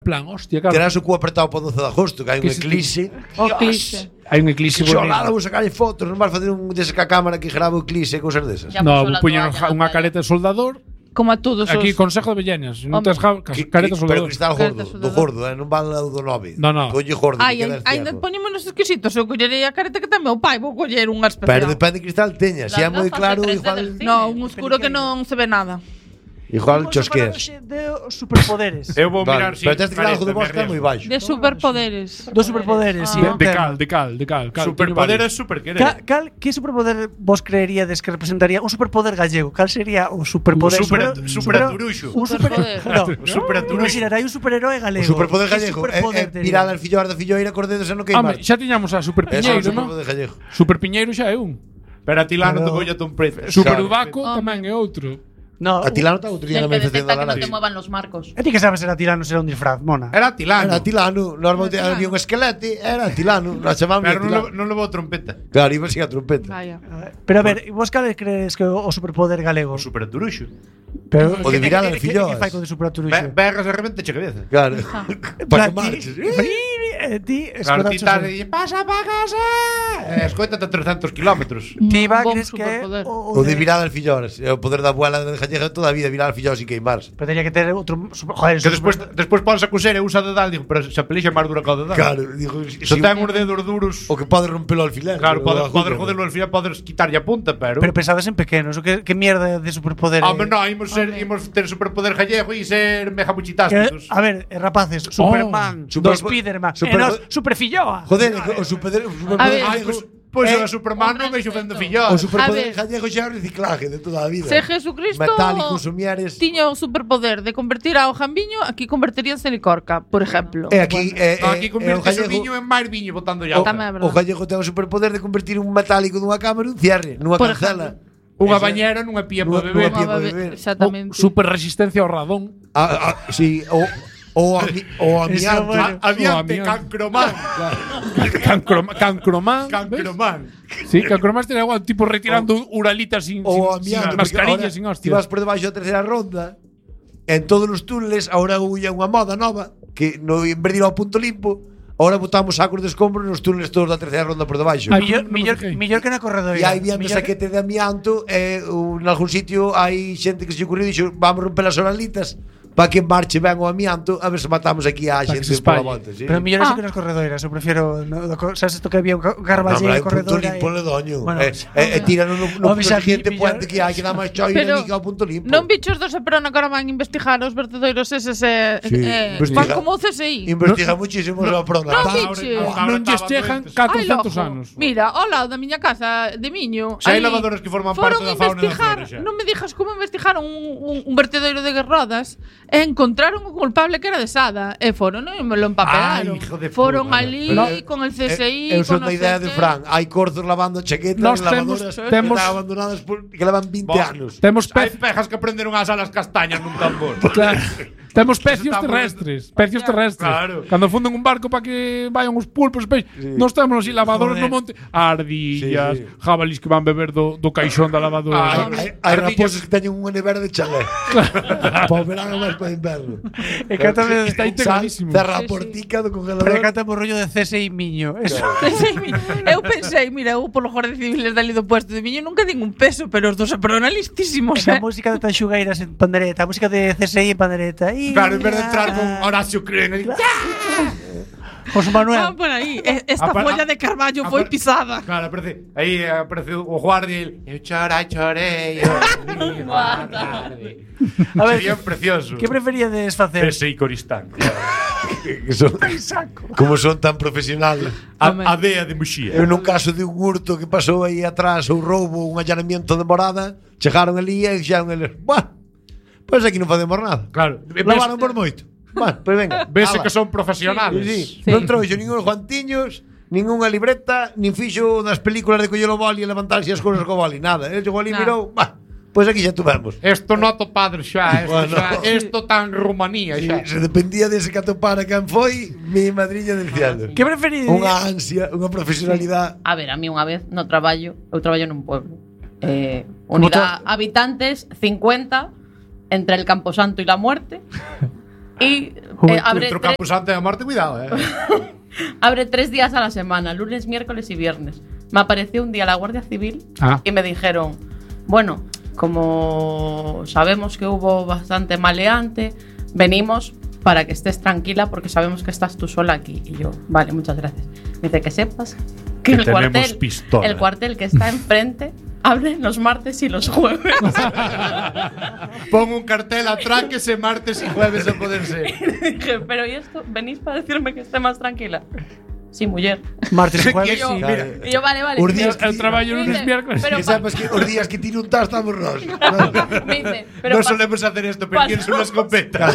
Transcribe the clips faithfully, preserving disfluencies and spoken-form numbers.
plan, hostia, claro. Terás o cu apretado para o doce de agosto, que hai un eclipse. O eclipse. Hai un eclipse Que bonito. xolada, vou sacarlle fotos, non vas facer un dese ca cámara que grava o eclipse e cousas desas. No, vou poñer unha careta de soldador. Como a todos Aquí, os... consejo de Bellañas. Non tes careta de Pero soldador. cristal gordo, do gordo, eh, non vale o do nove. No, no. Colle gordo, Ai, que queda ainda ciego. poñémonos exquisitos. Eu collerei a careta que ten meu pai, vou coller unha Pero especial. depende de cristal teña, se é moi claro, igual No, un oscuro que non se ve nada. igual chosqueas. De superpoderes. Eu vou Vale, mirar si pero tes que algo de voz que é moi baixo. De superpoderes. Dos superpoderes, sí. De, de cal, de cal, de cal. cal Superpoder é superquerer. Cal, cal, que superpoder vos creeríades que representaría un superpoder gallego? Cal sería o superpoder? Un super- Super- superaturuxo. Un super, Superpoder. no, Un superaturuxo. Imaginar, hai un superheroe O galego. superpoder Que gallego é, superpoder é tería? virar as filloas da filloira cos dedos e non queimar. Home, xa tiñamos a Super Ese é o Piñeiro, non? superpoder gallego. Super Piñeiro xa é un. Pero a Tilano Pero- te colla ton preto. Super Claro. Ubaco Home. tamén é outro. No, A Tilano está outro día na El que manifestación detecta da que no te Laranxa. muevan los marcos. E ti que sabes era Tilano será un disfraz, mona. Era Tilano. Era Tilano, normalmente había un esquelete, era Tilano, nos chamamos Pero non, Tilano. le- non levou trompeta. Claro, iba sin a trompeta. Vaya. Pero a ver, vos cal crees que o o superpoder galego? O superaturuxo. Pero, O de virar as que- que- filloas. Que fai con de superaturuxo? Ve- Berras de repente che cabeza. Claro. Para que marches. Eh, ti, Claro, ti escodacho estás e pasa pa casa. Eh, escoitate a trescentos kilómetros. Ti va, Bom crees que é superpoder. o, O de virar as filloas. É o poder da abuela de Gallega toda a vida, virar as filloas sin queimarse. Pero tería que ter outro super, joder, Que eso despois super- despois ponse a coser e usa de dal, digo, pero se a pelixa é máis dura que o de dal. Claro, digo, Se ten os dedos duros. o que pode romper o alfiler. Claro, o podes, aguja, podes ¿no? joderlo al final, podes quitarlle a punta, pero. Pero pensabas en pequenos, o que, que mierda de superpoder. Home, eh? no, imos, ser, imos ter superpoder gallego e ser mega Que, muchitásticos. a ver, eh, rapaces, Superman, Super- do Spiderman, super- super, e nos, Superfilloa. Joder, o superpoder, o superpoder A ver. Ai, gallego. pois pues, eh, o Superman non veixo fendo O fillos. superpoder A ver. gallego xa é o reciclaje de toda a vida. Se Jesucristo Metálicos, somiares. tiña o superpoder de convertir ao jambiño, aquí convertiríanse en Licorca, por exemplo. E aquí, eh, No, aquí eh, convirtes o o gallego, viño en máis viño botando o, ya. Tamén é verdade. o gallego ten o superpoder de convertir un metálico dunha cámara en un cierre, nunha Por cancela. Unha Ese- bañera nunha pía Nunha- para beber. nunha pía Como para bebe- beber. Exactamente. Super resistencia ao radón. Ah, ah, sí, o o ami, o Eso, amianto. bueno. A- Adiante, amigo. cancromán. Cancroma, cancromán. ¿ves? Cancromán. Sí, cancromán estaría igual, tipo retirando uralitas sin, O sin, sin amianto, mascarilla, sin Ti hostias. vas por debaixo da terceira ronda. En todos os túneles agora huía unha moda nova que no en vez de ir ao punto limpo, agora botamos sacos de escombros nos túneles todos da terceira ronda por debaixo. Ai, Millor, non me millor, fijei. millor que na corredoira. E hai viendo Millor saquete de amianto e en algún sitio hai xente que se lle ocurriu e dixo vamos romper as oralitas para que marche ben o amianto a ver se matamos aquí a Para que xente se pola espalle. volta, sí. Pero mellor Ah. eso que nas corredoiras, eu prefiro no, do co- sabes isto que había un ca- No, garballe pero hai en un punto corredora. limpo le doño. Bueno, Eh, eh, eh, tiran no, no, Home, no xa, siguiente millor- puente que hai que dá máis choira Pero ni que ao punto limpo. non bichos do Seprona que ahora van investigar os vertedeiros eses e Sí, eh, investiga- van como o C S I. Investiga muchísimo no, a prona. non Ta- biche. ahora Non lles estaban chejan doentes. catrocentos Ai, loco. anos. Mira, ao lado da miña casa de Miño. Se hai aí lavadoras que forman foron parte da fauna da investigar, flora xa. non me dixas como investigaron un, un, un vertedoiro de rodas e encontraron o culpable que era de Sada e foron e me lo empapelaron. Ai, hijo de foron puta. ali Pero- con el C S I, Eh, eu son con da no idea sé de qué. Fran. Hai corzos lavando chaquetas Nós en temos- lavadoras temos- que están abandonadas por, que levan vinte Bo- anos. Temos Hai pez, pejas que aprenderon a asar as castañas nun tambor. claro. Temos pecios está moi- terrestres, pecios terrestres. Claro. Cando funden un barco para que vayan os pulpos, peix, nós temos así lavadores Joder. no monte, ardillas, Sí, sí. jabalís que van beber do, do caixón da lavadora. Ai, Hai, hai Ardillas- raposas que teñen unha nevera de chalé. Para o verano máis para o inverno. E cántame, Está integradísimo. Cerra a Sí, sí. portica do pero congelador. cántame o rollo de C S I Miño. Eso. Eu pensei, mira, eu polo Guardia Civiles dali do puesto de Miño nunca din un peso, pero os dos Seprona listísimos, Esa eh. música de Tanxugueiras en pandereta, a música de C S I en pandereta. Y Claro, en vez de entrar con Horacio Creen. aí, José Manuel. Van por aí. E- Esta Apa- folla de Carballo apa- foi pisada. Claro, aparece, aí aparece o guardia e el, eu chora, chorei, eu vivo a tarde. A ver, Sería precioso. que preferíades facer? Ese y Coristán. Que son, como son tan profesionales. A, Home. a dea de Muxía. Eu nun caso de un hurto que pasou aí atrás ou roubo, un allanamiento de morada, chegaron ali e dixeron eles, "Buah, pois aquí non facemos nada." Claro. Lavaron por moito. Bueno, pois venga. Vese ala. que son profesionales. Sí, sí. Sí. Non trouxo ningún guantiños, ningunha libreta, nin fixo das películas de coller o boli e levantarse as cousas co boli, nada. El chegou ali e Nada. mirou, bah, pois aquí xa tuvemos. Esto no atopado xa, esto, Bueno. xa, esto tan Rumanía xa. Se dependía dese que atopara quen foi, mi madriña del cielo. Que preferíades? Unha ansia, unha profesionalidade. A ver, a mí unha vez no traballo, eu traballo nun pueblo. Eh, Como unidad habitantes cincuenta entre el Camposanto y la muerte. Y Uy, eh, abre, Otro tres, campusante de Marte, cuidado, eh. abre tres días a la semana, lunes, miércoles y viernes. Me apareció un día la Guardia Civil Ah. y me dijeron, bueno, como sabemos que hubo bastante maleante, venimos para que estés tranquila porque sabemos que estás tú sola aquí. Y yo, vale, muchas gracias. Me dice que sepas que, Que el, tenemos cuartel, pistola. el cuartel que está enfrente abre los martes y los jueves. Pon un cartel, atráquese martes y jueves a poder ser. Y dije, pero ¿y esto? ¿Venís para decirme que esté más tranquila? Sí, mujer. Martes y Y jueves. yo, sí. Claro. y yo, vale, vale. Os días El traballo lunes, Dice, miércoles. pero Que pa- sepas que os días que tiro un tas estamos nós. me dice, pero No pa- solemos hacer esto, pero pa- tienes una escopeta.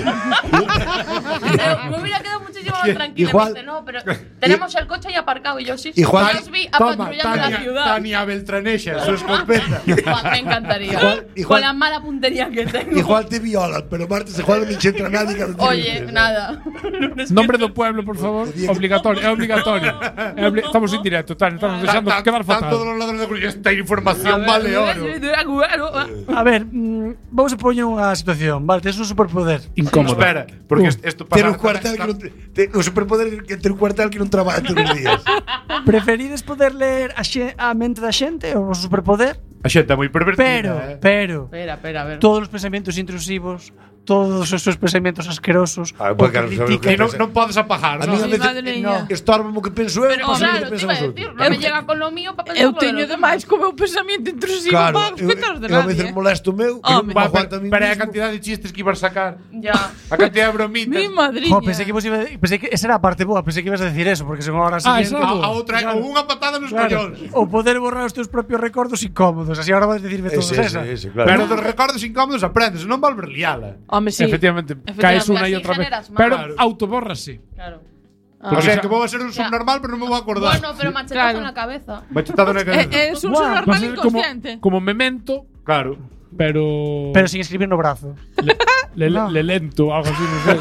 Pero me hubiera quedado muchísimo más tranquila. Igual- Me dice, no, pero tenemos el coche ahí aparcado. Y yo, sí, sí, Igual- ya os vi a Toma, patrullando la Tania, ciudad. Tania Beltranexa, su escopeta. Buah, me encantaría. Igual- igual- Con la mala puntería que tengo. Igual te violan, pero martes e jueves non entra nadie que non tiene Oye, interés, nada. Nombre do pueblo, por favor. Obligatorio, é obligatorio. É obli- Estamos en directo, Tania, estamos deixando Tan- quedar Tanto fatal. los ladrones de Cruz. Esta información vale oro. A ver, mm, vamos a poñer unha situación. Vale, tes un superpoder. Incómodo. Espera, porque Uh, esto Ter pasa. un cuartel que non te, o superpoder que ter un cuartel que non traballa todos os días. Preferides poder ler a, xe, a mente da xente ou o superpoder? A xente é moi pervertida. Pero, eh. pero, Espera, espera, a ver. todos os pensamientos intrusivos, todos os seus pensamientos asquerosos, Ah, o porque que non sabe o critica. E non, non podes apagar, A mí non? a veces madre mía. estorba o que penso eu, Pero pasa o claro, que te pensan iba os a outros. decir, non me llega con lo mío para pensar Eu lo de teño los demais demás. co meu pensamento intrusivo Claro, para eu, respetar de eu a veces nadie. molesto o meu, que non Home. me Va, aguanto a mí pero é a mismo. cantidad de chistes que ibas a sacar. Ya. A cantidad de bromitas. Mi madriña. Jo, pensei que vos iba, pensei que esa era a parte boa, pensei que ibas a decir eso, porque según ahora Ah, siguiente, esa A, a outra, ou unha patada nos claro, collóns. o poder borrar os teus propios recordos incómodos, así ahora vas decirme todos Ese, esa. ese, ese, claro. Pero dos recordos incómodos aprendes, non volver liala. Home, sí. Efectivamente, Efectivamente, caes unha e así outra vez. generas más. Pero Claro. autobórrase. Claro. O sea, xa- que vou a ser un Ya. subnormal, pero non me vou a acordar. Bueno, pero machetazo Claro. en la cabeza. Machetado na É, cabeza. é un Guau, Vas normal a ser como, inconsciente. como memento, Claro. pero. Pero sin escribir no brazo. le, No. le lento, algo así, no sé.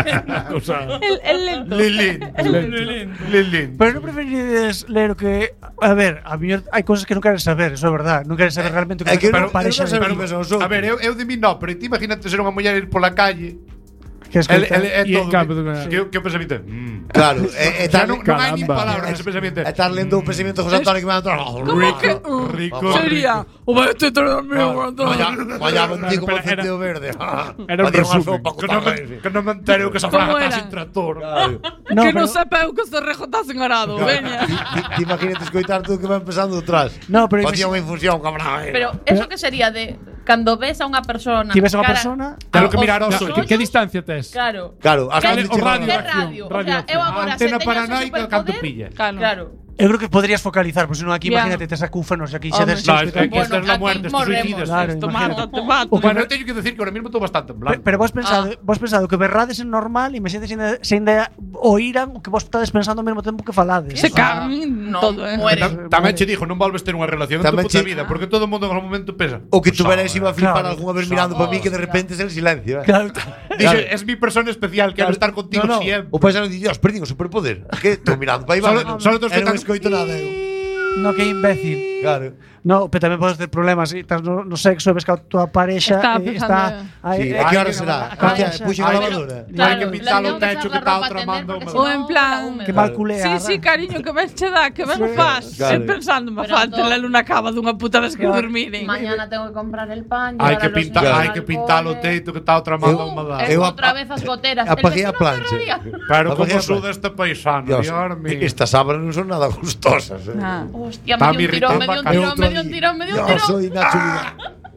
O sea, El, el lento. Lilín. lento. Lilín. Pero non preferides ler o que... A ver, a mí hai cousas que non queres saber, eso é verdad. Non queres saber realmente o é que que pero, non- parexa eu non sei de... o que pensan os A outros. ver, eu, eu de mí no, pero ti imagínate ser unha muller ir pola calle. que Ele, escoita. ele é E en todo. cambio, Que, que, que pensamento? Mm. Claro, é, é Xa estar, non, non hai nin Caramba. palabras nese pensamento. é estar lendo o pensamento de José Antonio que me va a entrar. Rico, rico, Sería o este trono meu Vaya, vaya bendigo como Era- centeo verde. era un resumen. Que non me, que non me entero que esa ¿Cómo fraga está era? sin tractor. No, que pero- non sepa eu que se rejotas en arado, veña. Ti imagínate escoitar todo o que van pensando detrás. No, pero Facía imagina- unha infusión, cabrón. Pero eso que sería de cando ves a unha persona. Ti ves a unha cara- persona, Tengo que aos mirar aos No, ollos. que, que distancia tes? Claro. Claro, hasta Que onde o chega radio de a- radio. radio, O sea, radio. eu agora se Antena teño ese paranoica, canto superpoder, pilla. Claro. Claro. eu creo que podrías focalizar, porque senón aquí Ya. imagínate tes a cúfanos aquí Home, xa des sí. No, es que Bueno, esta es la aquí muerte, estos morremos. suicidas. Claro, Esto imagínate. mata, te mato. Bueno, eu teño que decir que ahora mismo estou bastante en Pe- blanco. Pero vos pensado, Ah. vos pensado que berrades é normal, imagínate se ainda, se ainda oíran o que vos estades pensando ao mesmo tempo que falades. Se Ah, cagan en no, todo, eh. muere. Tam- Tamén che dixo, non volves ter unha relación en tu Tamén puta che- vida, porque todo o mundo en algún momento pensa. O que "Pues, tuverais ah, iba a flipar Claro. algunha vez mirando para mí que de Hostia. repente es el silencio. eh. Claro. Dice, Claro. es mi persona especial, quero estar contigo no, no. siempre. O paisano di, Dios, perdín o superpoder. Que estou mirando para aí, Solo- vale. solo te E non escoitando- escoito nada eu. No, que imbécil. Claro. No, pero tamén podes ter problemas e estás no, no sexo e ves que a tua parexa Está eh, pensando, está Sí, eh, a que eh, hora eh, será? a Hostia, parexa. puxen a Ay, lavadora. Hay que pintar le o tengo que techo que sacar está ropa a tramando tender, porque uma- O en si no, plan, queda húmedo. Que mal culea. Sí, sí, cariño, que ben che dá, que ben o faz. Claro. E pensando, me Pero falta todo- la luna cava dunha puta vez que Claro. dormiren. Mañana tengo que comprar el pan. Hai llevar que a los pintar, niños hai al que pintar o cole. teito que está tramando Eu- unha dada. Eh, Eu outra apa- vez as goteras. apaguei El a vecino plancha. Ferrería. Pero Apaguei como a plan- suda este paisano, Dios, Dios mío. estas sábanas non son nada gustosas. Eh. Ah. Hostia, Está me dio un tirón, me dio un irritando tirón, Outro me dio un ali, tirón, me dio un Yo tirón. soy Nacho Vidal.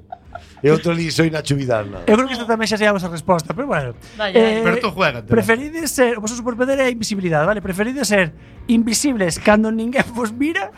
E outro ali soy Nacho Vidal. No. Eu creo que esta tamén xa se a vosa resposta, pero bueno. Dai, dai. Pero tú juégate. Preferides ser, o vosso superpoder é a invisibilidade, vale? Preferides ser invisibles cando ninguén vos mira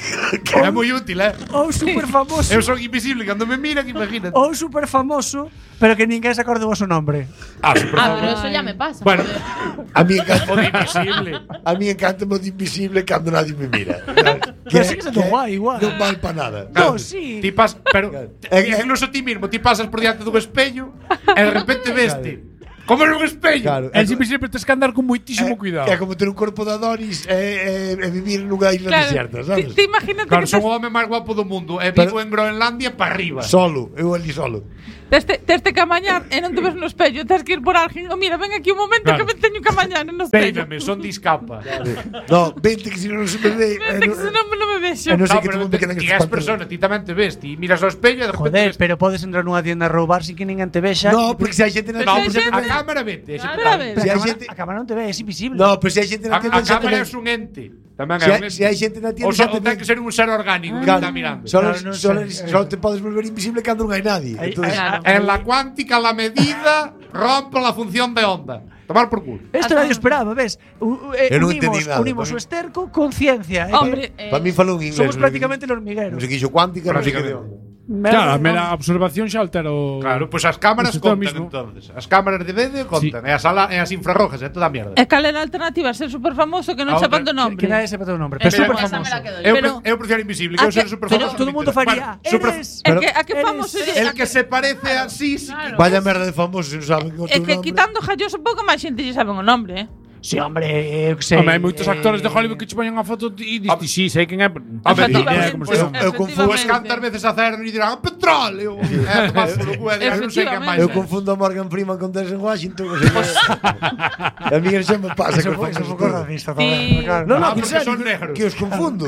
É moi útil, eh? ou super famoso Eu son invisible cando me miran, imagínate. ou super famoso, pero que ninguén se acorde do voso nombre. Ah, super Ah, pero eso ya me pasa. Bueno, A mí encanta o de invisible. A mí encanta o de invisible cando nadie me mira. Pero sigue sendo guai, igual. Non val para nada. No, sí. Ti pas, pero Eh, eh. incluso ti mismo, ti pasas por diante dun espello e de repente veste como en un espello. Claro. É sempre sempre tes que andar con moitísimo cuidado. É como ter un corpo de Adonis e, e, e vivir nunha isla desierta, Claro, sabes? ti, ti imagínate Claro, que son tes, o home máis guapo do mundo e Pero- vivo en Groenlandia para arriba. Solo, eu ali solo. Teste, teste que amañar e non te ves no espello. Tens que ir por alguén. Oh, mira, ven aquí un momento Claro. que me teño que amañar no espello. Peíname, son discapa. No, vente que si non se me ve. Vente que se non me, non me vexo. Eh, non sei No, que pero tú me quedan ti estes és pantalones. persona, ti tamén te ves, ti miras ao espello e de repente Joder, ves- pero podes entrar nunha tienda a roubar sin que ninguén te vexa. No, porque se hai xente na Pero No, si tienda. hai porque a xente- cámara vete, ese Claro, tal. a ver. Si hai a, xente. a cámara non te ve, é invisible. No, pero se hai xente A, na tienda. a xa te cámara ve. é un ente. Tamén Si é un hai, ente. si hai xente na tienda O xa so, te ten ve. que ser un ser orgánico que Claro, está mirando. solo, Claro, non solo, sei. solo te podes volver invisible cando non hai nadie. Entonces, Claro. En la cuántica la medida rompe la función de onda. Tomar por culo. Isto nadie esperaba, ves? U, u, eh, Eu non unimos, entendí nada, unimos para o mí. esterco con ciencia. eh, Hombre, Eh, para mí falou en inglés. somos non sei prácticamente que- el hormiguero. Non sei que dixo cuántica, non sei que Prácticamente. deu. Claro, a Merda, mera observación xa altera o... Claro, pois as cámaras Pues está contan mismo. entonces. As cámaras de vídeo contan, e as ala, e as infrarrojas, é toda a mierda. E cal era a alternativa? Ser super famoso que non A sepan outra- do nombre. Que nadie sepa teu nombre, Eh, pero pero super esa me famoso. la quedo yo. Eu, Pero- pre- eu prefiero invisible, a que eu ser que- super todo- famoso. todo non me mundo interesa. faría, Bueno, super- eres- É Pero- que, a que eres- famoso lle- El a que se parece así, sí. Claro. Vaya merda de famosos, non saben o É teu que nombre. quitando Jalloso pouco máis xente lle saben o nombre, eh? Sí, hombre, eu que sei. Home, hai moitos eh, actores de Hollywood que che poñen a foto e dis, ti, sí, sei quen é. pero non Hombre, teño ni idea Efectivamente, como pues, se chama. eu confundo- Pois cantas veces acertan e dirán petróleo. Eh, tomar por culo, e dirán, non sei que máis. Eu é. confundo a Morgan Freeman con Denzel Washington. O sea, a mí eso me pasa Eso con foi eso famosos foi todos. racista Sí. tamén. Claro. No, no, Ah, que en porque serio, son que- negros. que os confundo.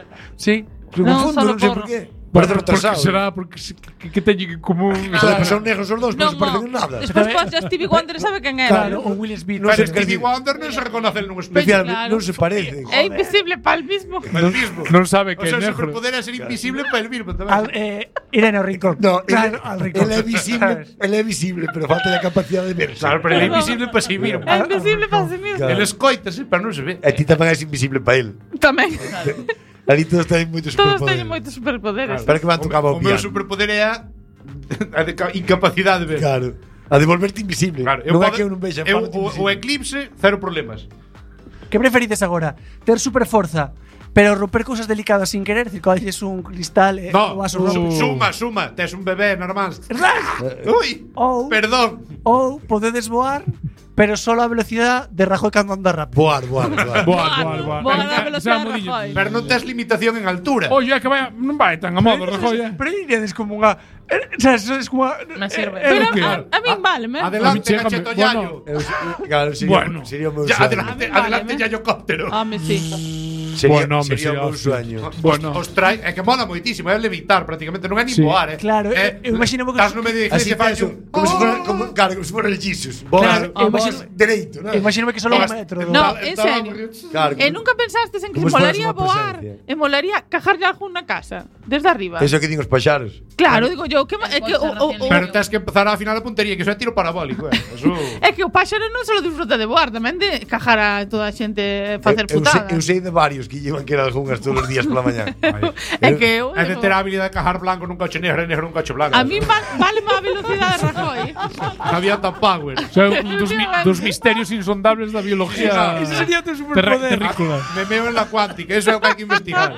Sí. Os Non, confundo, solo non sei por- por qué. Por, Parece porque retrasado. será porque se- que, que teñen en común. Joder, pues son negros os dous, pero Non, se parecen en mo. nada. Despois pois a Stevie Wonder sabe quen era. Claro, o Will Smith. No Pero sé, Stevie decir- Wonder non se reconoce nun Me espello. fíjate, claro. non se parecen. É invisible para el mismo. El mismo. Non sabe O que é sea, o negro. superpoder é ser invisible para el mismo tamén. Al, eh, Irene ao rincón. No, claro, él, al rincón. él é visible, ¿Sabes? él é visible, pero falta a capacidade de verse. Claro, pero ele é invisible para si mismo. É invisible para si mismo. Claro. Ele escoitase, pero non se ve. E ti tamén és invisible para él. Tamén. Ali todos teñen moitos Todos superpoderes. teñen moitos superpoderes. Espera que me han tocado o O meu piano. superpoder é a a de ca- incapacidade de ver. Claro. A de volverte invisible. Claro, eu non é podo- que eu non vexa. eu, fálate o, o invisible. eclipse, cero problemas. Que preferides agora? Ter super forza, pero romper cousas delicadas sin querer, decir, colles un cristal e No, o vaso su- rompe. suma, suma. Tes un bebé normal. Ui, Ou, perdón. ou podedes voar, pero solo a velocidade de Rajoy cando anda rápido. Boar, boar, boar. Boa, boa, boa. Boa, Eh, a velocidade xa mo de dixo. Rajoy. Pero non tes limitación en altura. Oye, que vaya, non vai tan a modo, Rajoy. eh. Pero iríades como unha... eh, O sea, eso es como unha... Me sirve. eh, Pero eh, que- a, a min vale, me. Adelante, A mí chégame- cacheto bueno. yayo. Eu, claro, sería, Bueno. sería o meu Ya, sueño. adelante, Vale, adelante, me. yayocóptero. Home, sí. Sería, Bueno, hombre, sería sí, o meu hostia. sueño. Bueno. Os trae, é que mola moitísimo, é levitar prácticamente, non é ni Sí. voar, eh. Claro, eh, eu imagino que- estás no medio de Así iglesia e faz eso, un como si fuera, como, claro, como si fuera el Jesus. Boar, Claro, boar imagino- dereito, ¿no? Imagíname que solo un Todas- metro. No, Estaba- en estaba- serio. Claro. E nunca pensastes en que Como se se fuera molaría unha voar presencia. e molaría cajarlle algo na casa, desde arriba. Eso que din os paxaros. Claro, digo yo, que, ma- é que o, o, o, Pero tens que empezar a afinar a puntería, que iso é tiro parabólico, eh. Eso. é que o páxaro non só disfruta de voar, tamén de cajar a toda a xente facer eu, eu, sei, putadas. eu sei de varios que llevan que era algunhas todos os días pola mañá. É que eu, É de ter a habilidade de cajar blanco nun coche negro e negro nun coche blanco. a mí va, vale má velocidade de Rajoy. Había tan power. O sea, un dos, mi, dos misterios insondables da biología. Ese sería tu terra- superpoder. terrícola. Me meo en la cuántica, eso é o que hai que investigar.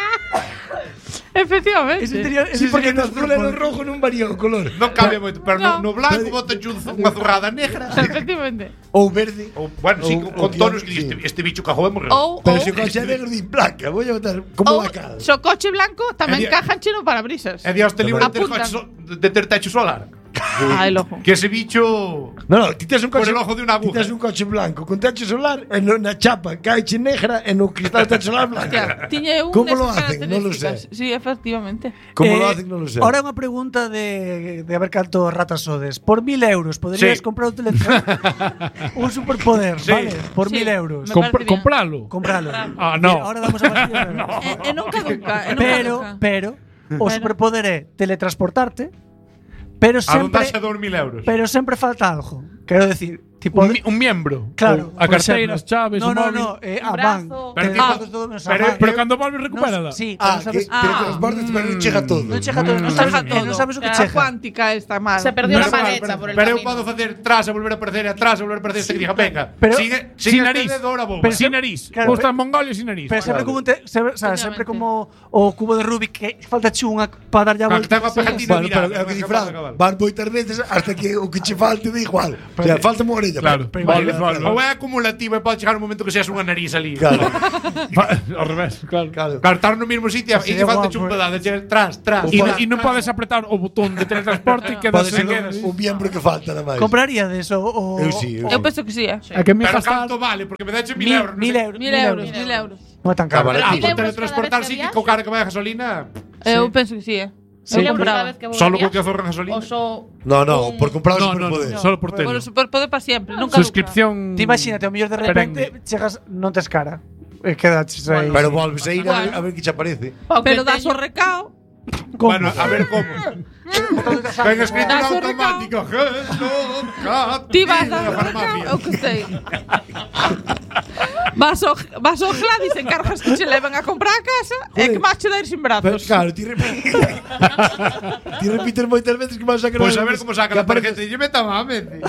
Efectivamente. Ese sería, ese Sí, porque sería no tu azul e no superpoder. rojo non varía o color. Non cambia moito, pero no, no No. blanco bota unha zurrada negra. Efectivamente. Ou verde. Ou, bueno, sí, Ou- con ou tonos que- que este, sí. este bicho cajou é morreu. Ou, Pero ou, se o coche é negro din placa, vou a botar como ou vaca. se o coche blanco tamén É di- cajan chino parabrisas. É Dios te libre de ter, Apuntan. coche so, de ter techo solar. Ai, loco. Que ese bicho No, no, ti tes un Por coche el ojo de una ti aguja. tes un coche blanco con techo solar e no, na chapa caiche negra e no cristal techo solar blanco. Hostia, tiñe un ¿Cómo desas lo hacen? No lo características. sé. Sí, efectivamente. Como Eh, lo hacen non lo sé. Ahora unha pregunta de, de a ver canto ratas sodes. Por mil euros poderías Sí. comprar un teléfono. Un superpoder, Sí. vale? Por Sí. mil euros. Me Compr parece bien. compralo. Compralo. Ah, no. Mira, ahora damos a partida. no. E, e non caduca, e non Pero, caduca. pero, o Pero- superpoder é teletransportarte, pero a sempre, donde dos mil euros. pero sempre falta algo. Quero decir, tipo, Un, mi- un miembro. claro, Ou a por carteira, as exemplo. chaves, no, o no, móvil. no, eh, Un a van. brazo. Pero Te tipo- dejas todo menos a pero- van. Pero cando volves, No, recupérala. sí, Ah, pero sabes, que, pero que Ah. os bordes pero non chega todo. non chega todo, non Caja sabes, eh, todo. non sabes o que A chega. cuántica está mal. Se perdió Pero, la maleta pero, por el pero eu camino. podo facer tras e volver a aparecer, e atrás e volver a aparecer, este que diga, venga, Pero- sigue, Sin sigue nariz. este dedo, ahora vou. Pero sin nariz. Claro, Gusta en Mongolia sin nariz. Pero sempre Claro. como un te, sempre, o sea, sempre como o cubo de Rubik que falta chunga para dar ya Claro, que volta. ten unha pegatina Bueno, pero virada, é o que non di é capaz Fran, de acabar. van moitas veces hasta que o que che falte da igual. O sea, falta moito orella. Claro. Pero- Vale, pero- vale. Ou é acumulativo e pode chegar un momento que seas unha nariz ali. Claro, Ao revés, claro. claro. Claro, estar no mismo sitio e Sería lle falta guapo, chumpedade, che- tras, tras. E tras, e non tras. podes apretar o botón de teletransporte e quedas Pode ser en quedas. un, un miembro que falta nada máis. Compraría de eso o Eu sí, eu Eu sí. penso que sí, eh. A que me Pero gastar canto vale, porque me dache mil mil, euros. non mil sei. euros. Mil euros, mil euros. Non é tan caro. Cámara. Ah, Mil por euros teletransportar cada vez sí que que co cara que vai a gasolina. Eu penso que sí, eh. Sí. Eu Cada compraba. vez que vou Solo de co que viaxe, azorra gasolina. O só No, no, por comprar o No, no, no, superpoder. solo por Por tele. o superpoder para siempre, nunca Suscripción. Ti imagínate, ao mellor de repente chegas, non tes cara. E quedaches aí. Pero volves a ir a ver, Bueno. a ver que che aparece. nunca. Pero das o recao. Bueno, a ver como. Ven escrito Das en o recao. automático. Jesús, Ti vas da dar o recao, farmacia. eu que sei. Vas ao, vas ao Gladys, encargas que che leven a comprar a casa e que máis che dar sin Pero, brazos. claro, ti repites. ti repites moitas veces que vas a sacar. Pois a ver como saca que la aparece- tarjeta. E lle mete a má, mete.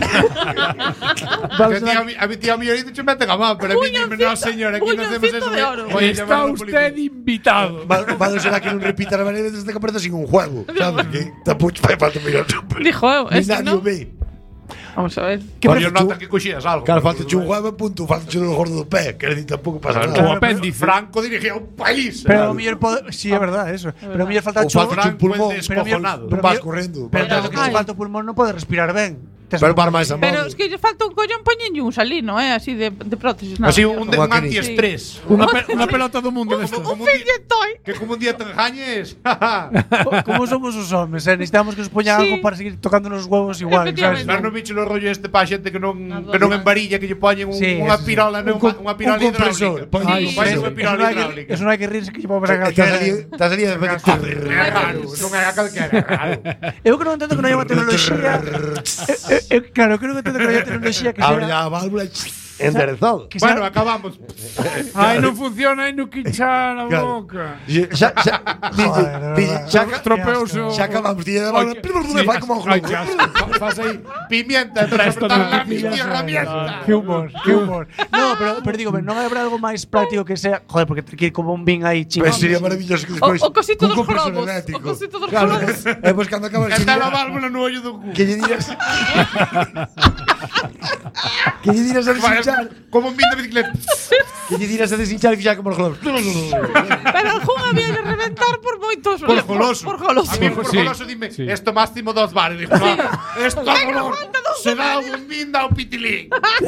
Vamos Que a- a mi- a mi tía millorito che mete a má, pero a mí dime, no señor, aquí non hacemos Puñoncito eso. de oro. Voy a Está llamar a la usted policía. invitado. Va, va a ser que non repita a varias veces que aparece sin un juego, sabes? Que tapucho fai falta mirar super. Dijo eu, Ni ese nadie non. o ve. Vamos a ver. Que Oye, parece nota tú- que coxías algo. Claro, falta un juego, punto, falta o gordo do pé, que decir, tampouco pasa O nada. apéndice. Franco dirigía un país. Pero ao mellor pode, si é verdade eso. Pero ao mellor falta O cho, falta un pulmón, Franco el pero mira- descojonado. non vas correndo. pero vas- claro que se Ai. falta o pulmón non pode respirar ben. Tes Pero un- para máis a Pero modo. es que lle falta un collón, poñenlle un salino, eh, así de, de prótesis. Nada. Así un, un Como aquí. antiestrés. Unha pe- unha pelota do mundo desto. Como Un un fin día, de toy. que como un día te engañes. Como somos os homes, eh? Necesitamos que nos poñan Sí. algo para seguir tocando os huevos igual, Efectivamente. sabes? Dar no bicho lo rollo este pa xente que non que non embarilla, que lle poñen un, Sí, unha eso sí. pirola, non, co- unha pirola un compresor. hidráulica. Pon- Ai, Sí. vai Eso- unha Eso pirola non hai que, hidráulica. eso non hai que rirse que lle podemos Eh, sacar. Estás ali, estás ali de repente. É raro, non é a calquera, é raro. Eu que non entendo que non hai unha tecnoloxía. eu, eu, claro, creo que entendo que non hai unha tecnoloxía que Abre sea a válvula enderezado. que Bueno, sea, acabamos. Ai, non funciona, ai, non quinchar a Claro. boca. Xa, xa, dille, Joder, dille, verdad. xa, ca- Tropeouse o... xa acabamos, dille da válvula, Ai, vai como un ai, globo. que asco. Fas aí pimienta, para Esto apretar no la me mini herramienta. que humor, que humor. No, pero, pero digo, non habrá algo máis práctico que sea, joder, porque te que ir como un bin aí chingón. Pues sería maravilloso que O, despois o cosito cun dos compresor globos. O eléctrico. cosito dos Claro, globos. e pois cando acabas que Está lle la dirás- válvula no ollo do cu. que lle dirás que lle dirás a deshinchar, Como un bin de bicicleta. que lle dirás a deshinchar que xa como os globos. Pero algún había de reventar por moitos. Por goloso. Por goloso. A mí por Sí, goloso dime, sí. esto máximo dos bares. Dijo, "Ah, esto no, se dá un bin da un pitilín.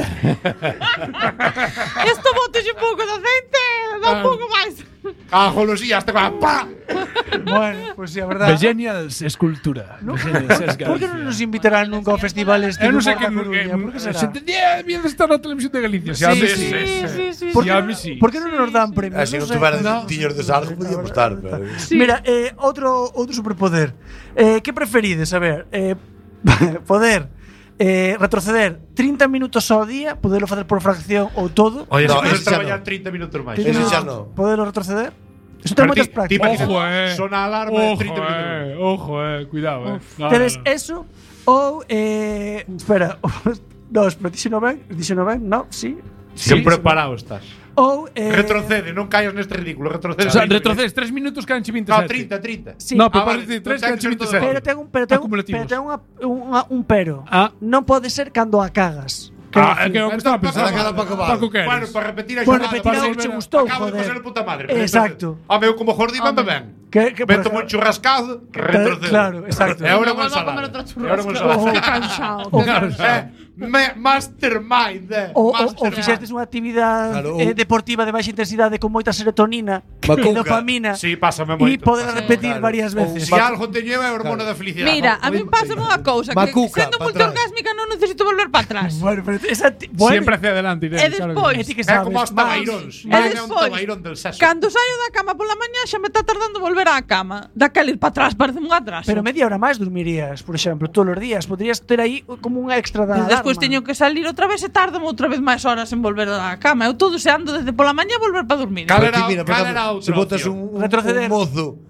Esto botes un pouco de aceite, dá un pouco máis. A golosía, hasta con pa. Bueno, pues sí, a verdade. Begenials escultura. Begenials Por que non nos invitarán nunca ao festival este Eu non de sei humor que da Coruña? Por que será? Se entendía bien de estar na televisión de Galicia. Sí, Sí, sí, Sí, sí, sí. Por Sí, que a non- mí sí. Por que non nos dan premios? Así non sei. tuvera No. tiños de sargo podíamos estar, pero Sí. Mira, eh, outro outro superpoder. Eh, que preferides? A ver, eh, poder eh, retroceder trinta minutos ao día, poderlo facer por fracción ou todo. Oye, No, se puedes ese xa traballar no. treinta minutos máis. trinta ese xa minutos, no. Poderlo retroceder? Eso ten moitas prácticas. Ojo, eh. Sona a alarma de Ojo, trinta minutos. eh. Ojo, eh. Cuidado, eh. No, Tedes no, no. eso ou eh, espera, no, espera, dixeno ben, dixeno ben, no, sí. Que Sí, preparado estás. Ou eh, Retrocede, non caias neste ridículo. Retrocede. O sea, trinta retrocedes tres minutos quedan veintisiete. No, treinta, treinta. sí. No, pero Ah, parece vale, tres non ten quedan que ser todo veintisiete. Pero ten un pero ten, un- Acumulativos. pero ten unha, unha, un pero. Ah. Non pode ser cando a cagas. Ah, é que é o que estaba pensando. Para cada Paco Val. Paco, que eres? Bueno, para repetir a Bueno, xogada, repetir para algo que volver che a- gustou, acabo de joder. pasar puta madre. Exacto. A meu como Jordi van ben. Que, que por Meto ejemplo- un churrascado, retrocedo. Claro, exacto. E agora Non unha volvo a comer ensalada. outro E agora unha churrasco. ensalada. Qué cansado. O- qué cansado. Eh, me- Mastermind, eh. O, o, o Mastermind. fixestes unha actividade Claro, eh, ou- deportiva de baixa intensidade con moita serotonina e Macuca. dopamina Sí, pásame e moito. poder pásame. repetir Claro. varias Ou veces. Si algo teño é a hormona da felicidade. Mira, a mí pásame unha cousa, que Macuca, sendo pa atrás. multiorgásmica non necesito volver para atrás. Bueno, pero esa ti- bueno, Siempre hacia adelante, Irene. E claro que despois- sí. e ti que É sabes. como os Más- tabairóns. E É un despois, tabairón del sexo. cando saio da cama pola mañá xa me está tardando volver á cama. Daquela ir para atrás parece un atraso. Pero media hora máis dormirías, por exemplo, todos os días. Podrías ter aí como un extra da E despois alarma. teño que salir outra vez e tardo outra vez máis horas en volver á cama. Eu todo se ando desde pola mañá volver para dormir. Cal Pero era- ti, mira, por cal exemplo, era outra se botas opción? un, un, Retroceder. un mozo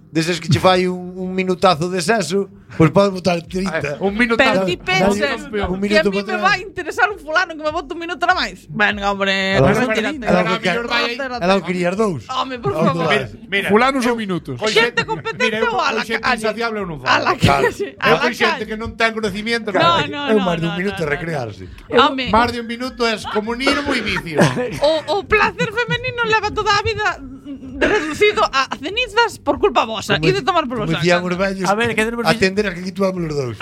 deses que che fai un, un minutazo de sexo, pois podes botar trinta. Un minuto. Pero ti pensas Un que a minuto mí me para vai interesar un fulano que me bote un minuto nada máis. Venga, hombre, Ela- retírate. ela- ela- Retírate, Ela retírate. o querías dous. Home, por Aos favor. dólares. Mira, Fulanos ou minutos. Con Xente xente- competente mira, eu ou a con la xente calle? insaciable eu non A la falo. calle. A Eu la con xente calle. que non ten conocimiento. No, claro. no, É no. máis dun no, minuto no, de recrearse. Home, Máis de un minuto é comunismo e vicio. o, o placer femenino leva toda a vida mm, reducido a cenizas por culpa vosa e de tomar por Como vosa. dicían os vellos, A ver, que tenemos- atender a que aquí tuamos os dous.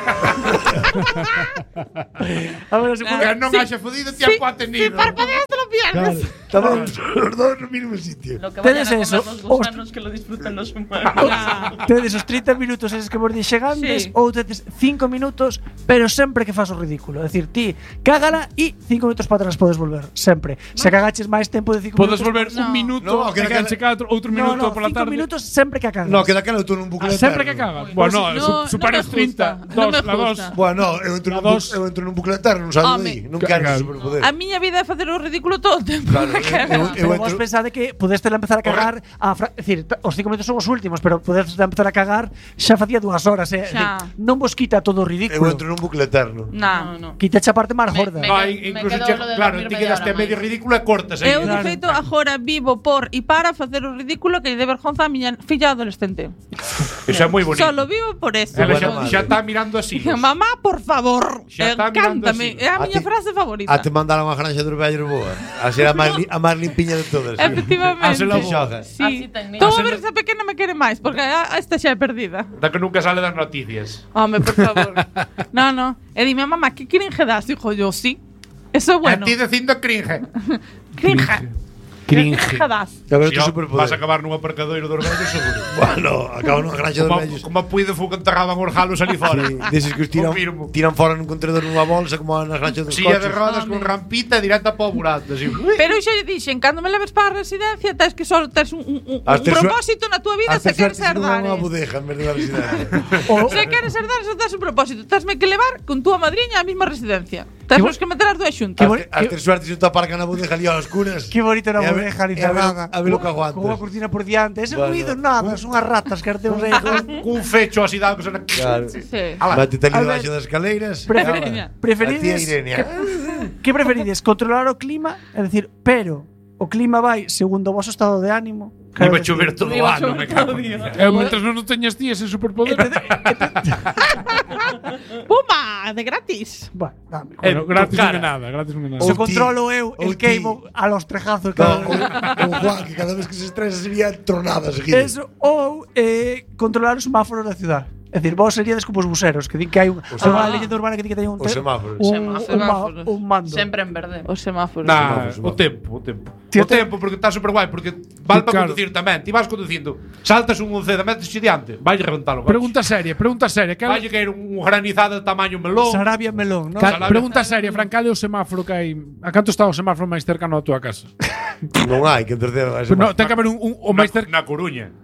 A ver, se Ah. Que non Sí. haxa fodido ti Si, a cuate si nido. parpadeas te lo pierdes. Estamos os dous no mismo sitio. Lo que Tedes vayan a eso, comer los gusanos que lo disfruten los humanos. Ah, tedes os trinta minutos eses que vos dixen antes Sí. ou tedes cinco minutos, pero sempre que fas o ridículo. É dicir, ti cágala e cinco minutos para atrás podes volver, sempre. Se cagaches máis tempo de cinco Podes minutos, volver No. un minuto No, e que que daquela- checar outro, outro No, minuto no, pola cinco tarde. minutos sempre que cagas. No, que daquela eu estou nun bucle Ah, eterno. sempre que cagas. Bueno, no, su, no superas me trinta. gusta, Dos, no me la dos. gusta. Bueno, eu entro La nun, dos. bu- eu entro nun bucle eterno, non salgo Home. de aí. Non quero Claro. ese superpoder. a miña vida é facer o ridículo todo o tempo. Claro, Que eu- va. eu- Pero vos entro- pensade que podeste empezar a cagar a fra- é dicir, t- os cinco minutos son os últimos, pero podeste empezar a cagar xa facía dúas horas, eh? É dicir, Xa. non vos quita todo o Eu ridículo. entro nun bucle eterno. Nah. No, no. Quita a parte máis Me- gorda. me- No, Me incluso quedo che, lo de claro, dormir ti media quedaste hora medio máis. ridículo e cortas aí. Eu, de Claro. feito, agora vivo por e para facer o ridículo que lle dé vergonza a miña filla adolescente. Eso é moi bonito. Solo vivo por eso. Ela Bueno, xa, xa está mirando así. Mamá, por favor. Xa está mirando Encántame. así. É a A miña ti- frase favorita. A te mandaron a granja dos vellos boa. A ser a máis li- a máis limpiña de todas. Efectivamente. Hase la Que xoga. Sí. Así ten, niña. Todo a Hase ver la- se a pequena me quere máis, porque a, a esta xa é perdida. Da que nunca sale das noticias. Home, por favor. no, no. E dime, mamá, que cringe das? Dijo yo, sí. Eso é bueno. A ti dicindo cringe. Cringe. Cringe. Cringe das. A ver, Si, outro ó, superpoder. vas a acabar nunha aparcadoiro dos vellos seguro. Bueno, acabo nunha granja dos Como, vellos. como puide fu que enterraban os galos ali fora. Sí, deses que os tiran, Confirmo. tiran fora nun contenedor nunha bolsa como nas granxas dos Silla de coches. rodas con Home. rampita e directa para o burato. Así. Pero xa lle dixen, cando me leves para a residencia, tes que só tes un, un, un, Has un ter sua- propósito na túa vida Hasta se queres suerte se non é unha herdar. bodeja en vez de unha residencia. O, Se queres herdar, só tes un propósito. Tesme que levar con túa madriña á mesma residencia. Tes bo- nos que meter as dúas xuntas. Que bo- Hasta ter suerte se te aparcan na bodeja ali a oscuras. Qué bonito era E a ver- bodeja e a ver- nada. A ver o que Con unha aguantas. cortina por diante. Ese Bueno. ruido nada, son as ratas que arteos aí. Cun fecho así dado que sona. Claro. Sí. Ala. Mátete ali A ver. debaixo das escaleiras. Preferides, A tía preferides Irene. que preferides controlar o clima, é dicir, pero o clima vai segundo o voso estado de ánimo. Iba a decir, chover todo o Iba a ano, chover me cago todo en o Dios. Eu, mientras non o teñas ti ese superpoder. Puma, de gratis. Bueno, dame. Bueno, En gratis tu non cara. é nada, gratis non é nada. Ou Se ti, controlo eu, ou el ti. queimo a los trejazos. No, cada- o, o Juan, que cada vez que se estresa sería tronada seguida. Eso, ou eh, controlar os semáforos da ciudad. É dicir, vos seríades como os buseros, que din que hai un, Os hai unha semáforos. leyenda urbana que di que teñen un, Os te- semáforos. un, Semáforos. un, ma- un mando. Sempre en verde. Os semáforos. Nah, Semáforos, o semáforos. tempo, o tempo. Tío, O te- tempo, porque está super guai, porque vale para Claro. conducir tamén. Ti vas conducindo, saltas un unceda, metes diante, vai reventalo. Pregunta seria, pregunta seria. Cal, Vai caer un granizado de tamaño melón. Sarabia melón, non? cal, Salabia. pregunta seria, Fran, cal é o semáforo que hai? A canto está o semáforo máis cercano á túa casa? Non hai que terceiro. Pero no, ten que haber un, un o máis Na, cercano. na Coruña.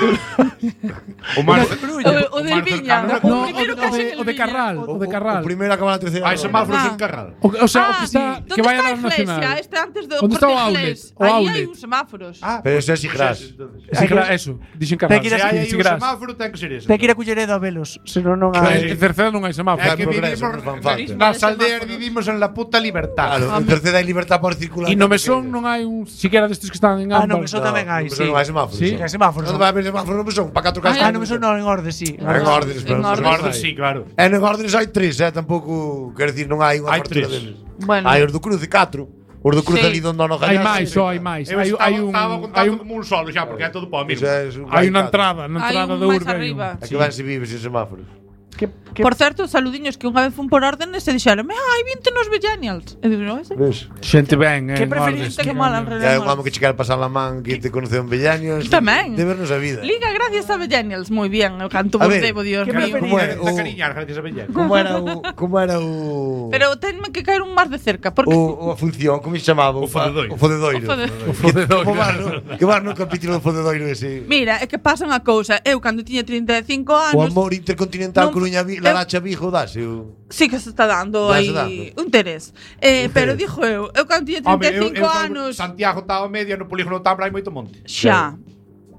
o máis O, o del Viña. na O No, o, primeiro o, que de, o de Carral, o de Carral. O primeiro acaba na terceira. Hai semáforos Ah. en Carral. O, o sea, o Ah, que está sí. que vai a ¿Dónde dar está a iglesia? nacional. Este antes do ¿Dónde está Corte o Inglés. outlet? O Aí outlet. hai uns semáforos. Ah, Pero eso é Sigras. Sí, gra- eso, dixen Ten Carral. que ir Se a- hai aí sí, un gras. semáforo, ten que ser ese. Ten que ir a Culleredo a velos, senón non En hai. en Cerceda non hai semáforo. É Hai que progreso, vivimos non fan falta. nas aldeas vivimos en la puta libertad. Claro, en terceira hai libertad para circular. E no mesón non hai un siquiera destes que están en Ah, ámbar. no, mesón tamén hai, sí. Non hai semáforos. Sí. Sí. Hai semáforos. Non vai haber semáforos no mesón, para catro casas. Ah, no, mesón non, en orde, sí. En órdenes, pero En en órdenes. Gordo, sí, claro. E en órdenes hai tres, eh, tampouco, quero dicir, non hai unha Hai fartura tres. deles. Bueno. Hai os do cruce catro. Os do cruce Sí. ali donde non Hai máis, só hai máis. Eu Hai estaba, hai un estaba hai contando un como un solo xa, porque é todo para o mismo. hai unha entrada, na Hai entrada un do máis urbe. hai un- arriba. É que van se vive sin semáforos. Que, que, Por certo, saludiños que unha vez fun por órdenes e dixeron, ai, vinte nos Millennials. E digo, no, ese. Ves? Xente ben, eh. Que en preferís? ordes, Que que mal ben. E hai un amo que che quere pasar la man que te conoce en Bellaños. Tamén. De vernos a vida. Liga gracias a Millennials. Moi bien, eu canto A vos ver, debo, Dios que mío. preferís? Como era Te o cariñar, gracias a Bella. como era o como era o Pero tenme que caer un máis de cerca, porque o, o a función, como se chamaba? O fodedoiro. O fodedoiro. O fode- O fodedoiro. Como vas, no? Que vas no capítulo do fodedoiro ese. Mira, é que pasa unha cousa. Eu, cando tiña trinta e cinco O anos, amor intercontinental non- Coruña Vi- eu- Laracha Vigo dase o sí que se está dando Dase aí dando. un interés. Eh, Un pero interés. dixo eu, eu cando tiña Home, trinta e eu, cinco eu, anos, Santiago está ao medio no polígono Tabra hai moito monte. xa.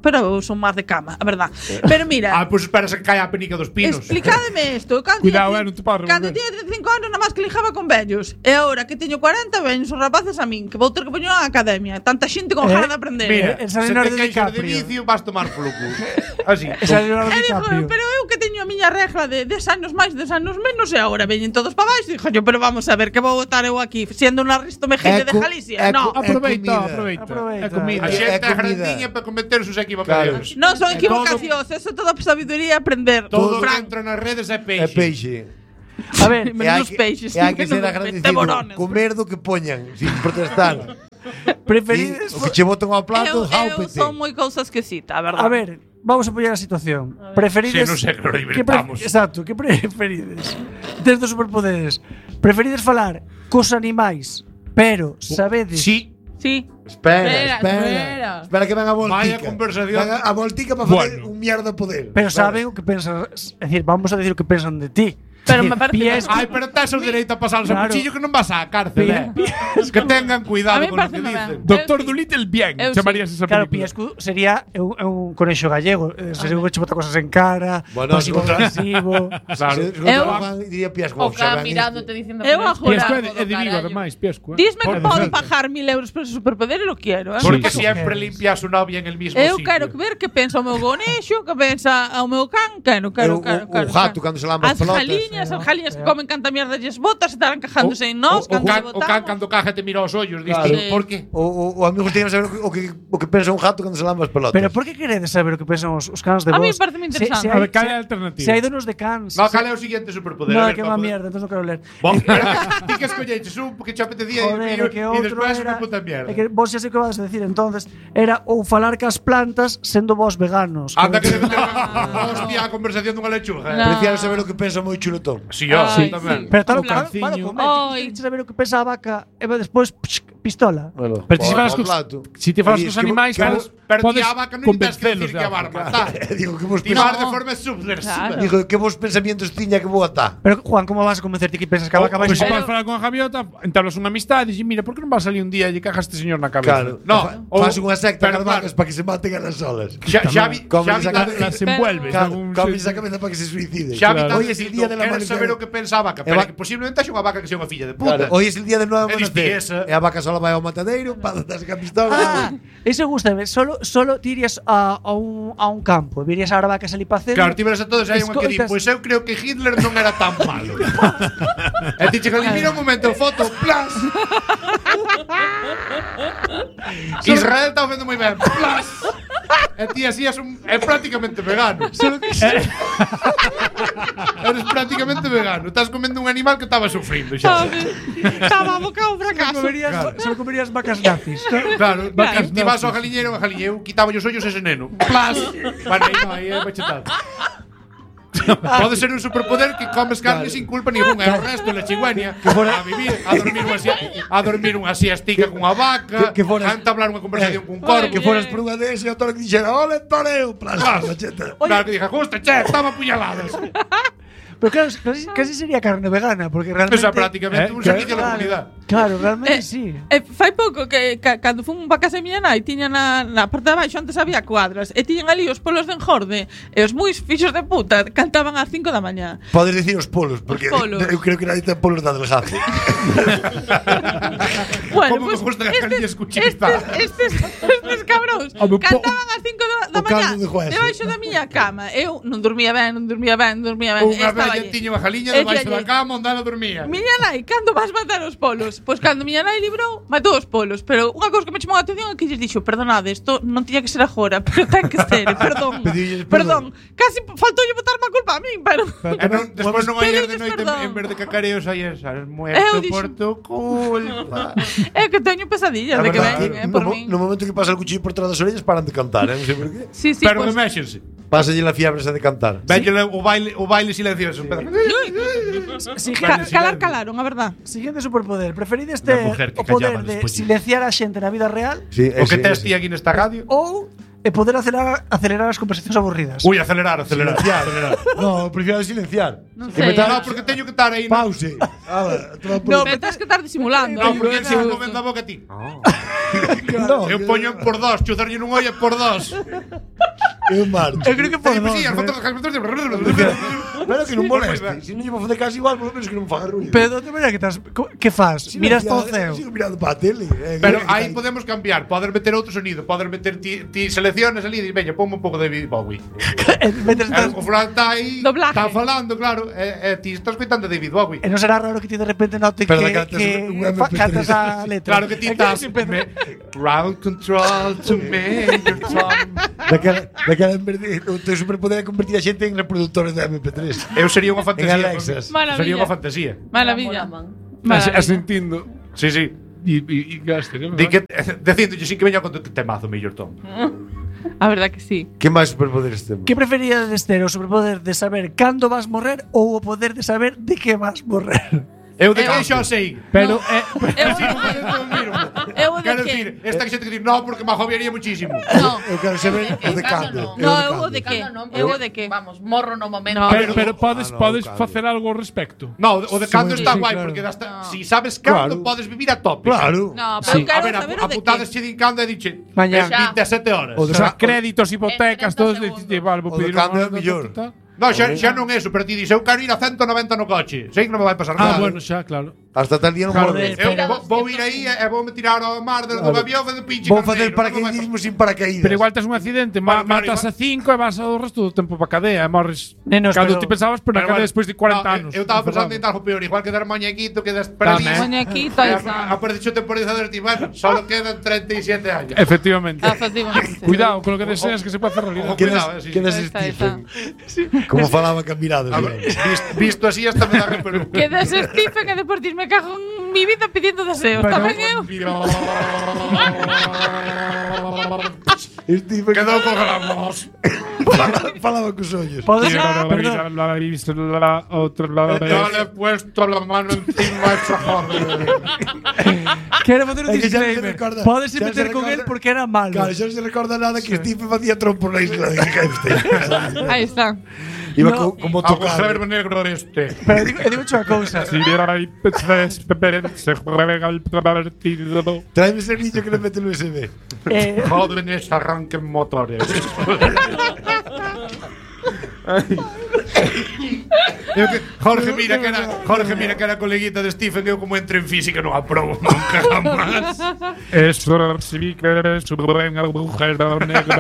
pero eu son máis de cama, a verdad. Pero mira, Ah, pois esperas a que caia a penica dos pinos. explícademe isto. Cando Cuidado, tiña- eh, non te podes Cando revolver. tiña treinta e cinco anos, nada máis que lijaba con vellos. E agora que teño cuarenta, veñen os rapaces a min, que vou ter que poñer na academia. Tanta xente con Eh, ganas de aprender. Mira, Eh, se ese Leonardo te queixas de DiCaprio. vicio, vas tomar polo cu. Así. Esa é Leonardo E dixo, DiCaprio. pero eu que teño a miña regla de dez anos máis, dez anos menos, e agora veñen todos para baixo. Dixo yo, pero vamos a ver, que vou estar eu aquí siendo unha Risto Mejide de Eco- Galicia. eco- No, Aproveita, comida. aproveita. Aproveita. É comida. A É- xente é é comida. grandiña para cometer os equivocadios. non son equivocacións, eso é toda sabiduría aprender. Todo que Fran, entra nas redes é É peixe. peixe. A ver, E hai menos que- peixes. E hai que ser menos agradecido. teborones. Comer do que poñan, sin protestar. preferides Sí, o que che botan ao Eu, plato, eu jáupete. son moi cousa esquisita, a verdad. A ver, vamos a apoyar a situación. Preferides Sí, non sei que nos que pre- divirtamos. Exacto, que preferides? Desde os superpoderes. Preferides falar cos animais, pero sabedes Sí. Sí. Espera, Espera, espera. espera. Espera que venga a voltica. Vaya conversación. Venga a voltica para facer Bueno. un mierda poder. pero Espera. saben o que pensas, é dicir, vamos a decir o que pensan de ti. Pero É me dicir, parece pies- Ai, pero tes o dereito a pasarlos a Claro. cuchillo que non vas á cárcel, eh. Que tengan A cuidado mí con lo que pareceme ben. dicen. Doctor Eu sí. Dolittle bien, Eu sí. chamarías esa Claro, película. Piescu sería un, un conexo gallego, eh, se seguro que che bota cosas en cara, Bueno, pasivo se- agresivo. Claro. Se- se Eu- contra Juan, diría Piasco. O cá mirándote diciendo Eu "Pero a esto jurar. Piesco es é de, todo é de Vigo, carallo". ademais, Piesco. Eh. Disme que Por podo defecto. pagar mil euros por ese superpoder e lo quiero, eh? Porque Sí. siempre Queres. limpia a su novia en el mismo Eu sitio. quero que ver que pensa o meu gonexo, que pensa o meu can, quero, quero, Eu- quero, o- o quero. gato quero. cando se lamba as As pelotas. jaliñas, as jaliñas que Eh. comen canta mierda lles botas, estarán cajándose en nós, o, o, cando can, lle o can botamos. cando caja te mira aos ollos, Claro. diste, Sí. por qué? O, o, o amigo tiene que saber o que, o que pensa un gato cando se lamba as pelotas. Pero por que queredes saber o que pensan os, os cans de A vos? mí me parece moi interesante. Se, se A hai, ver, cal é a se, alternativa? se hai donos de cans. No, se- cal é o siguiente superpoder? No, A ver, que para má poder- mierda, entonces non quero ler. Bon, pero ti que escolleches un porque te apetecía Joder, e, é que e outro despois era, unha puta mierda. é que vos xa sei que vas a decir entonces era ou falar cas plantas sendo vos veganos. Anda que Que- debe ter hostia a conversación dunha lechuga. eh. No. Prefiero saber o que pensa moi chulotón. Si, yo, Ay, tamén. Pero tal O claro, canciño. para comer, Ai. queres saber o que pensa a vaca e despois psh, pistola. Bueno, Pero ti si o- falas o cos, plato. si te falas Oye, cos es que- animais, que falas, vos- Pero ti podes a vaca non tens que convencelos decir de que a algo. bar matar. Digo que vos Ti vas pensa- de forma subversiva. Claro. Digo que vos pensamientos tiña que vou atar. Pero Juan, como vas a convencerte que pensas que a vaca vai Pois se Pero- podes falar con a gaviota, entablas unha amistade e dixes, mira, por que non vas salir un día e lle cajas este señor na cabeza? Claro. No, Fa- o- fas unha secta pero cas claro. vacas para que se maten a las solas. Xa, xa vi, Como xa vi esa la- cabeza- Las envuelves. Claro, algún comes sitio. a cabeza para que se suicide. Xa vi Claro. tan Hoy es el día de la queres María. saber o que pensa a vaca, E pero va- que posiblemente haxe unha vaca que sea unha filla de puta. Claro, hoy es el día del nuevo E diste amanecer. esa. E a vaca sola vai ao matadeiro para darse a pistola. Ah, ese gustame, solo solo te irías a, a un a un campo, virías a vaca salir para cero. Claro, ti veres a todos e hai unha que di, Escoitas- pois eu creo que Hitler non era tan malo. E ti chega ali, mira un momento, foto, plas. Israel está vendo moi ben, plas. E ti así és un, é prácticamente vegano. Solo que Eres prácticamente vegano. Estás comendo un animal que estaba sufrindo xa. Estaba a boca ao solo fracaso. comerías, solo comerías vacas nazis. Claro, Claro. ti vas ao galiñeiro, a galiñeiro, quitaba os ollos ese neno. Plas. Bueno, aí non, aí é machetado. Pode ser un superpoder que comes carne sin culpa ninguna, e o resto la chigüeña a vivir, a dormir unha sie- a dormir unha siestica cunha vaca, que- que foras- a entablar unha conversación Eh, cun corvo. Que foras por unha desa e o toro que dixera, ole, toreo, plas, macheta. Claro que dije, justo, che, estaba apuñaladas. Pero claro, casi, casi sería carne vegana, porque realmente Eso é prácticamente Eh, un que- servicio a la claro, comunidad. claro, realmente Eh, sí. E fai pouco que ca, cando fun pa casa de miña nai tiña na, na parte de abaixo antes había cuadras e tiñan ali os polos de engorde e os moi fixos de puta cantaban ás cinco da mañá. Podes decir os polos, porque polos. eu creo que nadie ten polos da delgazo. Bueno, Como me pues, gustan as carillas estes, cuchitas. estes, estes cabróns Home, po- cantaban ás cinco da, da o mañá caldo de hueso. debaixo da miña cama. Eu non dormía ben, non dormía ben, non dormía ben. Unha estaba vella allí. tiña unha jaliña E debaixo dixalle, da cama onde ela dormía. Miña nai, cando vas matar os polos? Pois cando miña nai librou, matou os polos. Pero unha cousa que me chamou a atención é que lles dixo, perdonade, isto non tiña que ser agora, pero ten que ser, perdón. Pedilles perdón. perdón. Casi faltoulle botarme a culpa a min, pero... E non, despois non hai ir de Pedilles noite perdón. en vez de cacareos aí esas Eu muerto dixo- por tu culpa. É que teño pesadillas A de que verdad, ven, eh, no, por mo- min. no momento que pasa el cuchillo por tras das orellas paran de cantar, eh? Non sei por qué. Sí, sí, Pero pues, reméxense. Pásalle la fiebre esa de cantar. Vélle o baile, o baile silencioso. Sí, ca- Vale, calar silencio. calaron, a verdad. Siguiente superpoder, preferides Una ter mujer que o poder callaba de despois. silenciar a xente na vida real Sí, O que ese- tes ese. ti aquí nesta radio. ou e poder acelerar, acelerar as conversacións aburridas? Ui, acelerar, acelerar. acelerar. No, prefiero silenciar. Non Que sei. me No, porque teño que estar aí. No, Pause. Ala, toma por- No, pero tens que estar disimulando. no porque eh, se me justo. comendo a boca a ti. No, Eu poño por dos, chuzarlle nun olla por dos. Eu marcho. Eu creo que por Pues dos, sí, as eh. fotos Pero que non moleste. Se non lle vou facer caso igual, por lo menos que non faga ruido. Pero de maneira que estás, co- que fas? Si Miras no, para o ceo. Sigo mirando para a tele. eh, Pero que aí tal. podemos cambiar, poder meter outro sonido, poder meter ti, ti selecciones ali e veña, ponme un pouco de David Bowie. E metes E estás- o fulano está aí, Doblaje. está falando, claro, e, e ti estás coitando David Bowie. E non será raro que ti de repente note Pero que, cantas que un M P fa- tres. cantas a letra. Claro que ti É estás se empeza- me, ground control to Major Tom. Daquela, daquela en vez de, o teu superpoder é convertir a xente en reproductores de M P tres. Eu sería unha En fantasía. Alexas. Maravilla. Sería unha fantasía. Maravilla. Mola, man. Maravilla. Asentindo. Sí, sí. E, e, e gaste, non? Di que dicíndolle sin que veña con te temazo Major Tom. A verdad que sí. Que máis superpoderes temos? Que preferíades ter o superpoder de saber cando vas morrer ou o poder de saber de que vas morrer? Eu de Eu- que xa sei. Pero No. é Eu Sí, de eu eu miro. Eu de Quero que? decir, esta xente que di, no, porque me agobiaría muchísimo. No. Eu quero saber o de Cando cando. No, Eu eu o de que? Cando non, Eu o porque, de que? Vamos, morro no momento. No. pero, pero podes, Ah, no, podes claro. facer algo ao respecto. No, o de cando Sí, está sí, guai, claro. porque hasta, No. si sabes cando, Claro. podes vivir a tope. Claro. No, Sí. pero eu A quero ver, a, saber a o de putadas que. che din cando e diche Mañá. en veintesete horas. O de O sea, Sa- créditos, hipotecas, treinta todos segundos. de vale, vou O de pedir cambio unha- é mellor. No, xa, xa non é eso, pero ti dices, eu quero ir a ciento noventa no coche. Sei que non me vai pasar Ah, nada. bueno, xa, claro. Hasta tal día non Claro, morro. de- Eu Espera, vou, vou ir aí e e vou me tirar ao mar do, do Claro. avión e de pinche Vou carneiro, facer non me vai paracaidismo sin paracaídas. Pero igual tes un accidente, ma, Bueno, claro, matas igual- a cinco e vas ao resto do tempo para cadea e morres. Nenos, Cando pero- ti pensabas, pero na Pero cadea bueno, despois de cuarenta no, anos. Eu estaba pensando en encerrado. algo peor, igual que dar moñequito, que das para Tamén. Moñequito, aí está. Aparece o temporizador e ti, bueno, solo quedan treinta y siete años. Efectivamente. Efectivamente. Cuidado con lo que deseas que se puede hacer realidad. Ojo. Quedas, Cuidado, eh, sí, sí. quedas Ahí está, ahí Stephen. Como falaba caminado. A ver, visto, visto así hasta me da repelú. Que des Stephen e depois dis me cago en mi vida pidiendo deseos. Pero- Tamén eu. Stephen Quedou con gramos. falaba cos ollos. Podes, La perdón, la visto la otra la Yo le he puesto la mano encima a esa joven. quero facer un É que xa non se disclaimer. recorda- Podes xa non se meter con recorda- él porque era malo. Claro, xa non se recorda nada que Stephen facía trompo na isla de Epstein. Aí está. Iba No. co- como Agujero tocado. negro este. Pero digo, e digo unha cousa. Si viera ahí tres se juega el partido. Tráeme ese niño que le mete el U S B. Eh, Jóvenes arranquen motores. Eu que, Jorge mira que era Jorge mira que era coleguita de Stephen. Eu como entre en física non aprobo nunca jamás. Eso sí que eres un buen agujero negro.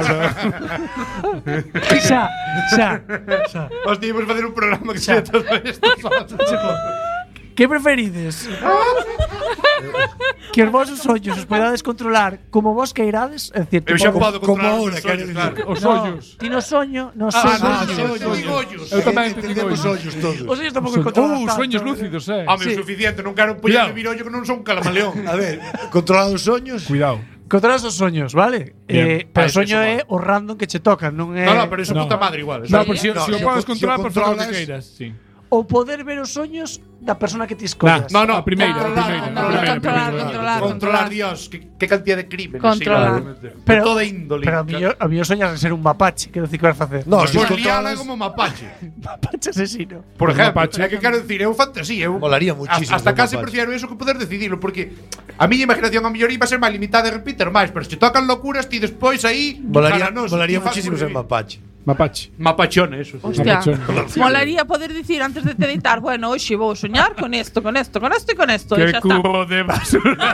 xa, xa, xa. Hostia, imos facer un programa que sea todo esto. Que preferides? Que os vosos ollos os podades controlar como vos queirades, é dicir, Eu xa tipo, podo como controlar ahora, os quero ollos, dicir. claro. Os no, ollos. ti no soño, no Ah, soño. no, sí, eu sí, te digo ollos. Eu tamén te digo Entendemos ollos. ollos todos. Os ollos tampouco controlas Uh, tanto. sueños lúcidos, eh. Home, Sí. o suficiente, non quero Cuidado. poñer de virollo que non son un calamaleón. A ver, controlar os soños. Cuidado. Controlas os soños, vale? Bien. Eh, pero Ah, o soño eso é o random que che tocan, non é No, no, pero eso No. puta madre igual. No, eso- pero si, No, si lo si puedes o- controlar, si o pues haz lo que controlas- queiras. Sí. o poder ver os soños da persona que ti escollas. No, no, A primeira, a controlar, primeira, controlar, a primeira, controlar, a primeira. controlar, Controlar, Dios, qué, qué cantidad de crímenes. Controlar. Sí, de Pero- toda índole. Pero a mí, a mí soñas de ser un mapache, quero dicir que vas facer. No, si os Pues liala controlas. como mapache. Mapache asesino. Por Un ejemplo, mapache. é que quero decir, é un fantasía. Eu, Molaría muchísimo Hasta ser casi mapache. prefiero eso que poder decidirlo, porque a miña imaginación a mellor iba a ser máis limitada e repiter máis, pero se te tocan locuras, ti despois aí. Molaría, cara, non, molaría ti fas muchísimo por ser vivir. mapache. Mapache. Mapachón, eso. Hostia. Mapachón. Molaría poder dicir antes de te deitar, bueno, hoxe vou soñar con esto, con esto, con esto e con esto. E Que xa está. cubo de basura.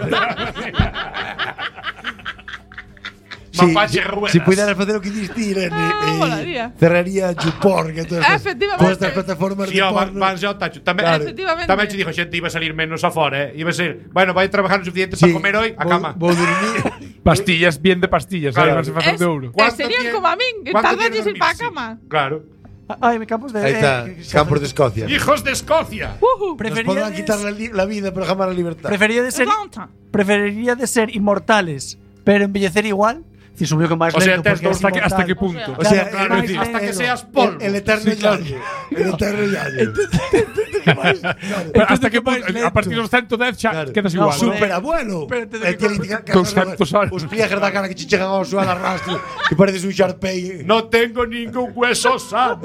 Mapache ruedas. Si pudieras facer o que diste, Irene, Ah, eh, molaría. cerraría YouPorn e todas estas, Efectivamente. todas estas plataformas Si, de ó, van, porno. van xa ao tacho. Tamén, Claro. Efectivamente. tamén che dixo xente iba a salir menos afora, eh. Iba a ser, bueno, vai trabajar o suficiente Sí, para comer hoy a vou- cama. Vou dormir. Pastillas, bien de pastillas. Claro. Ahí vas a hacer Es- de ouro. Eh, ¿Cuánto serían tiene- como a min, que cuánto tardan tiene en ir pa dormir? cama. Claro. Ai, me campos de... Aí está, eh, xa Campos de fa- Escocia. Hijos de Escocia. Ujú. Nos podrán Preferíades- quitar la, li- la vida, pero jamás la libertad. Prefería de ser Levanta. preferiría de ser inmortales, pero envellecer igual. Si subió con máis O sea, lento tes porque dos- es ¿Hasta qué, ¿Hasta qué inmortal. punto? O sea, Claro, el- máis decir, hasta que lento. seas polvo. El, el eterno Sí, claro. yalle. El eterno yalle. Pero ¿Hasta qué punto? A partir de los ciento diez xa Claro. quedas No, igual. joder. Superabuelo. Pero te É que digo- ele- doscientos anos. Os pliegues da cara que che chegan ao suelo a rastro, que pareces un Sharpei. No tengo ningún hueso sano.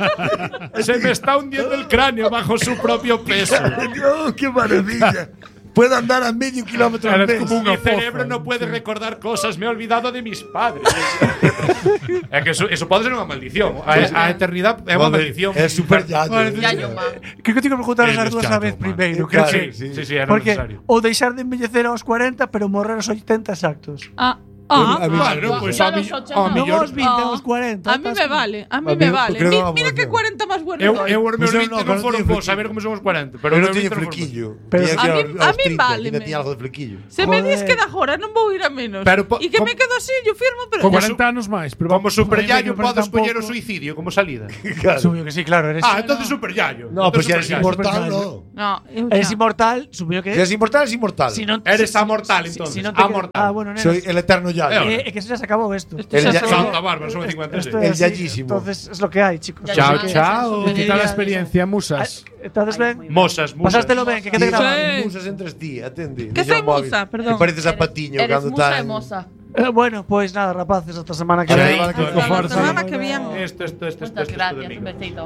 Se me está hundiendo el cráneo bajo su propio peso. ¡Oh, qué maravilla! Puedo andar a medio kilómetro al Eres mes. como unha Mi cerebro fofa. no puede recordar cosas, me he olvidado de mis padres. É que eso, eso pode ser unha maldición. A, a eternidade é unha Joder, maldición. é super yayo. Yayo man. Creo que tengo que preguntar as Eres dúas a chato, vez man. primeiro. Claro, que Sí, sí. sí, sí, era Porque necesario. ou deixar de envellecer aos cuarenta, pero morrer aos oitenta exactos. Ah, ah, A mí- ah, Claro, ah, pois Ya a los mi- ochenta. a Non millor aos vinte, Ah. aos cuarenta. a mí me vale, a mí A me mí, vale. creo que Mi- non Mira vamos que a- cuarenta máis bueno Eu, doy. eu os meus Pero vinte no, non no foron tiene bons, a flequillo. ver como son os cuarenta. Pero Pero os non meus tiña vinte non foron flequillo. Pero Tiña a que ir mí- aos- a aos mí trinta, váleme. ainda tiña algo de flequillo. Se me Joder. dis que da agora non vou ir a menos. Pero po- E que como- me quedo así, yo firmo, pero Con Como cuarenta anos máis, pero Como vamos. super Joder, yayo que parece podes poñer o tampouco. suicidio como salida. Claro. Supoño que sí, claro. Eres, Ah, entonces super yayo. No, pero si eres Super yayo. inmortal, Super no. No, eu eres xa. inmortal, supoño que Si eres inmortal, eres inmortal. Si non- Eres si- amortal, si- entonces. si non te queda- Amortal. Ah, bueno, nena. Soy el eterno yayo. Eh, Eh, eh, que eso ya se acabó esto. Esto El xa ya- se Santa acabó. Bárbara, son cincuenta y seis. Esto El es así, yayísimo. Entonces es lo que hay, chicos. Ya, Chao, ya, ya, chao. ya, ¿Qué ya, tal la ya, experiencia, ya. musas? ¿Estás bien? Mosas, musas. Pasástelo ben, que que te Tío, graba. Sí. musas entre ti, atende. Que Deixa soy o móvil. musa, perdón. Que pareces a Eres- Patiño eres cando musa está. e moza. Eh, bueno, pues nada, rapaces, hasta semana que Hasta viene. semana que Con viene. La fuerza. semana que viene. Esto, esto, esto, esto, Muchas esto, gracias, esto, un besito.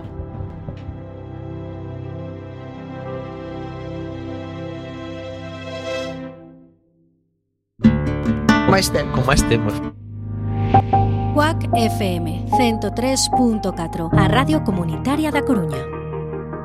máis tempo. Con máis temos. Cuac F M ciento tres punto catro, a Radio Comunitaria da Coruña.